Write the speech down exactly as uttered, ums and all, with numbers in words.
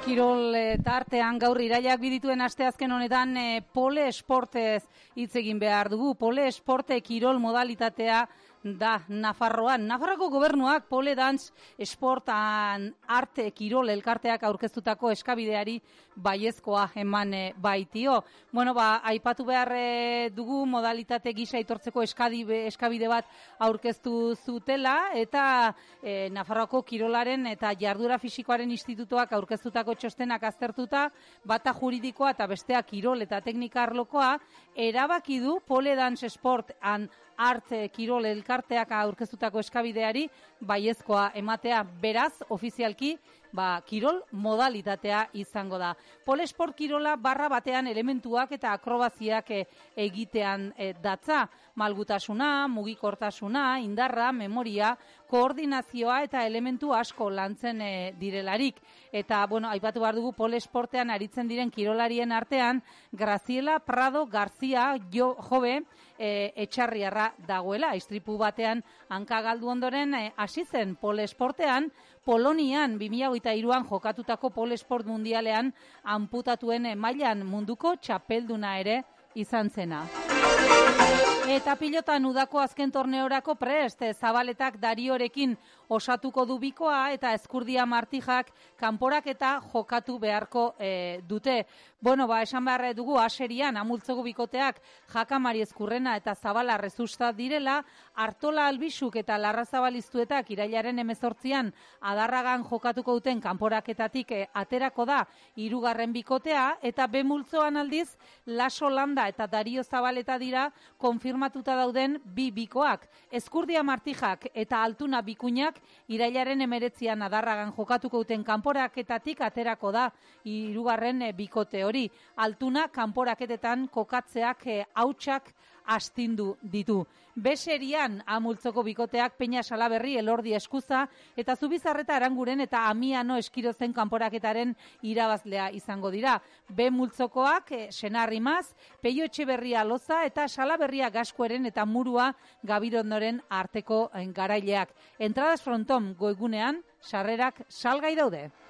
Kirol e, tartean gaur iraiak bidituen asteazken honetan e, pole esportez hitz egin behar dugu. Pole esporte kirol modalitatea da Nafarroan. Nafarroko gobernuak pole dance esportan arte kirol elkarteak aurkeztutako eskabideari baiezkoa eman e, baitio. Bueno, ba, aipatu behar e, dugu modalitate gisa aitortzeko eskadi, eskabide bat aurkeztu zutela eta e, Nafarroko kirolaren eta jarduera fisikoaren institutuak aurkeztutako txostenak aztertuta, bata juridikoa eta bestea kirol eta teknika arlokoa, erabaki du pole dance sport and arte kirol elkarteak aurkeztutako eskabideari baiezkoa ematea. Beraz, ofizialki, ba, kirol modalitatea izango da. Pole sport kirola barra batean elementuak eta akrobaziak e, egitean e, datza. Malgutasuna, mugikortasuna, indarra, memoria, koordinazioa eta elementu asko lantzen e, direlarik. Eta, bueno, aipatu behar dugu pole sportean aritzen diren kirolarien artean, Graziela Prado Garzia jo, jobe, e, etxarriarra dagoela. Istripu batean hanka galdu ondoren e, hasi zen pole sportean, Polonian bi mila hogeita hiruan jokatutako pole sport mundialean anputatuen mailan munduko txapelduna ere izan zena. Eta pilotan udako azken torneorako prest, Zabaletak Dariorekin osatuko du bikoa eta Ezkurdia Martijak kanporak eta jokatu beharko e, dute. Bueno, ba, esan behar dugu aserian amultzoko bikoteak Jakamari Ezkurrena eta Zabala rezusta direla, Artola Albisuk eta Larrazabaliztuetak irailaren hemezortzian Adarragan jokatuko duten kanporaketatik e, aterako da hirugarren bikotea, eta bemultzoan aldiz Laso Landa eta Dario Zabaleta dira konfirmatuta dauden bi bikoak. Ezkurdia Martijak eta Altuna Bikuñak irailaren hemeretzian Adarragan jokatuko duten kanporaketatik aterako da hirugarren bikote hori. Altuna kanporaketetan kokatzeak e, hautsak astindu ditu. Beserian amultzoko bikoteak Peña Salaberri, Elordi Eskuza eta Zubizarreta Aranguren eta Amiano Eskirozen kanporaketaren irabazlea izango dira. B multzokoak e, Senarrimaz, Peio Etxeberria Loza eta Salaberria Gaskueren eta Murua Gabirondoren arteko garaileak. Entradas fronton goegunean sarrerak salgai daude.